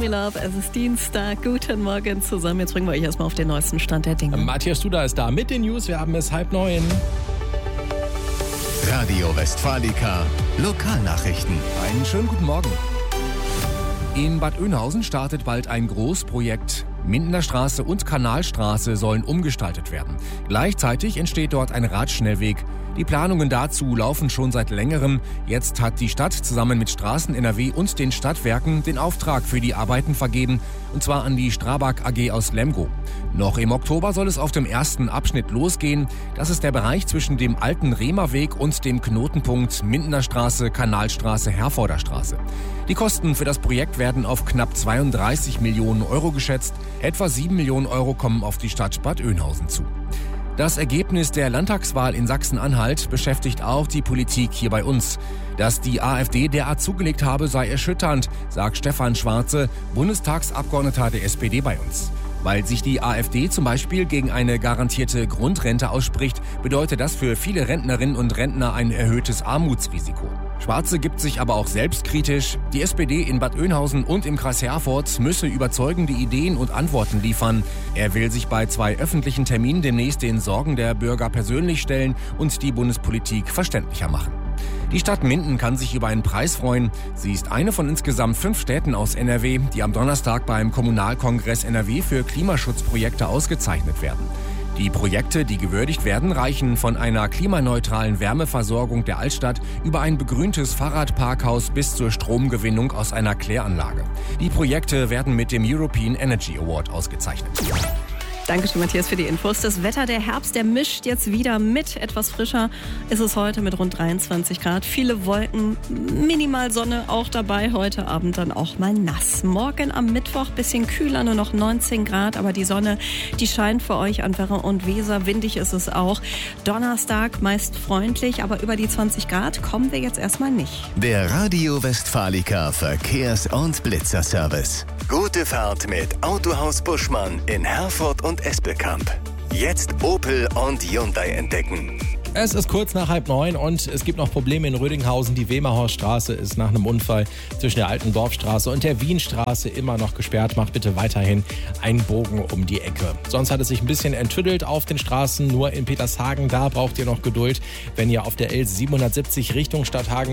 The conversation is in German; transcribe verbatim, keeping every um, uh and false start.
Me Love. Es ist Dienstag. Guten Morgen zusammen. Jetzt bringen wir euch erstmal auf den neuesten Stand der Dinge. Matthias Duda ist da mit den News. Wir haben es halb neun. Radio Westfalica, Lokalnachrichten. Einen schönen guten Morgen. In Bad Oeynhausen startet bald ein Großprojekt. Mindener Straße und Kanalstraße sollen umgestaltet werden. Gleichzeitig entsteht dort ein Radschnellweg. Die Planungen dazu laufen schon seit längerem. Jetzt hat die Stadt zusammen mit Straßen N R W und den Stadtwerken den Auftrag für die Arbeiten vergeben, und zwar an die Strabag A G aus Lemgo. Noch im Oktober soll es auf dem ersten Abschnitt losgehen. Das ist der Bereich zwischen dem alten Rehmerweg und dem Knotenpunkt Mindener Straße, Kanalstraße, Herforder Straße. Die Kosten für das Projekt werden auf knapp zweiunddreißig Millionen Euro geschätzt. Etwa sieben Millionen Euro kommen auf die Stadt Bad Oeynhausen zu. Das Ergebnis der Landtagswahl in Sachsen-Anhalt beschäftigt auch die Politik hier bei uns. Dass die AfD derart zugelegt habe, sei erschütternd, sagt Stefan Schwarze, Bundestagsabgeordneter der S P D bei uns. Weil sich die AfD zum Beispiel gegen eine garantierte Grundrente ausspricht, bedeutet das für viele Rentnerinnen und Rentner ein erhöhtes Armutsrisiko. Schwarze gibt sich aber auch selbstkritisch. Die S P D in Bad Oeynhausen und im Kreis Herford müsse überzeugende Ideen und Antworten liefern. Er will sich bei zwei öffentlichen Terminen demnächst den Sorgen der Bürger persönlich stellen und die Bundespolitik verständlicher machen. Die Stadt Minden kann sich über einen Preis freuen. Sie ist eine von insgesamt fünf Städten aus N R W, die am Donnerstag beim Kommunalkongress N R W für Klimaschutzprojekte ausgezeichnet werden. Die Projekte, die gewürdigt werden, reichen von einer klimaneutralen Wärmeversorgung der Altstadt über ein begrüntes Fahrradparkhaus bis zur Stromgewinnung aus einer Kläranlage. Die Projekte werden mit dem European Energy Award ausgezeichnet. Dankeschön, Matthias, für die Infos. Das Wetter, der Herbst, der mischt jetzt wieder mit. Etwas frischer ist es heute mit rund dreiundzwanzig Grad. Viele Wolken, minimal Sonne auch dabei. Heute Abend dann auch mal nass. Morgen am Mittwoch bisschen kühler, nur noch neunzehn Grad. Aber die Sonne, die scheint für euch an Werra und Weser. Windig ist es auch. Donnerstag meist freundlich, aber über die zwanzig Grad kommen wir jetzt erstmal nicht. Der Radio Westfalica Verkehrs- und Blitzerservice. Gute Fahrt mit Autohaus Buschmann in Herford und Espelkamp. Jetzt Opel und Hyundai entdecken. Es ist kurz nach halb neun und es gibt noch Probleme in Rödinghausen. Die Wemerhorststraße ist nach einem Unfall zwischen der alten Dorfstraße und der Wienstraße immer noch gesperrt. Macht bitte weiterhin einen Bogen um die Ecke. Sonst hat es sich ein bisschen enttüddelt auf den Straßen. Nur in Petershagen, da braucht ihr noch Geduld, wenn ihr auf der L siebenhundertsiebzig Richtung Stadthagen